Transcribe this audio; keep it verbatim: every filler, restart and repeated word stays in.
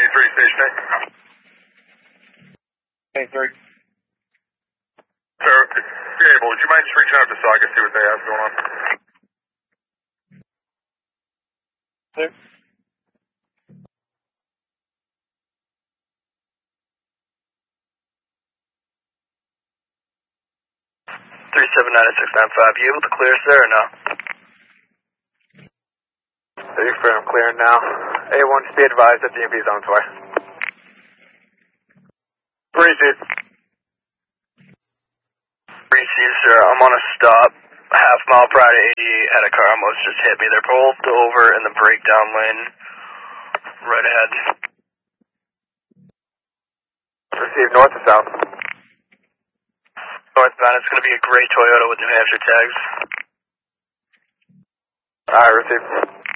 three, station eight. Hey, three. Sir, if you're able, would you mind just reaching out to S A G and see what they have going on? Sir? three seven nine six nine five, you able to clear, sir, or no? thirty four, I'm clearing now. A one, just be advised that the M P is on its way. Appreciate it. Receive, sir. I'm on a stop. Half mile prior to eighty-eight, had a car almost just hit me. They're pulled over in the breakdown lane. Right ahead. Receive north or south? Northbound, it's going to be a gray Toyota with New Hampshire tags. Alright, receive.